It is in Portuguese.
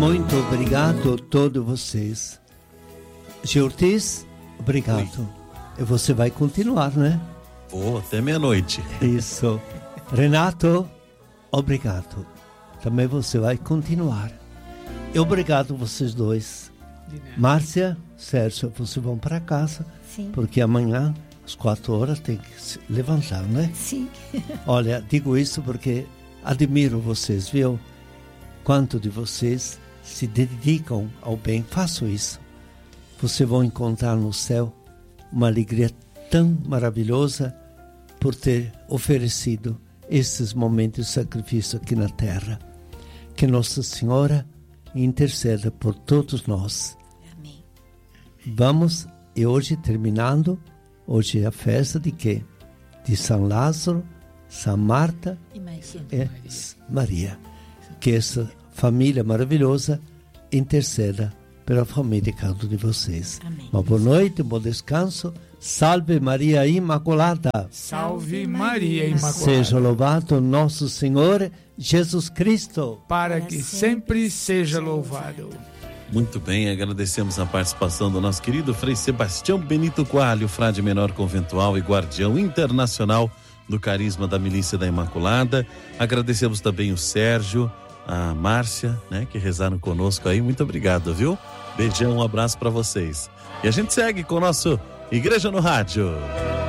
Muito obrigado a todos vocês. Ortiz, obrigado. Oi. E você vai continuar, né? Vou até meia-noite. Isso. Renato, obrigado. Também você vai continuar. E obrigado vocês dois. Márcia, Sérgio, vocês vão para casa. Sim. Porque amanhã, às 4 horas, tem que se levantar, né? Sim. Olha, digo isso porque admiro vocês, viu? Quanto de vocês se dedicam ao bem. Façam isso. Vocês vão encontrar no céu uma alegria tão maravilhosa por ter oferecido esses momentos de sacrifício aqui na terra. Que Nossa Senhora interceda por todos nós. Amém. Vamos, e hoje terminando, hoje é a festa de quê? De São Lázaro, São Marta e Maria. Que essa família maravilhosa interceda pela família de cada um de vocês. Amém. Uma boa noite, um bom descanso. Salve Maria Imaculada. Salve Maria Imaculada. Seja louvado nosso Senhor Jesus Cristo. Para que sempre seja louvado. Muito bem, agradecemos a participação do nosso querido Frei Sebastião Benito Coelho, frade menor conventual e guardião internacional do carisma da Milícia da Imaculada. Agradecemos também o Sérgio, a Márcia, né, que rezaram conosco aí. Muito obrigado, viu? Beijão, um abraço para vocês. E a gente segue com o nosso Igreja no Rádio.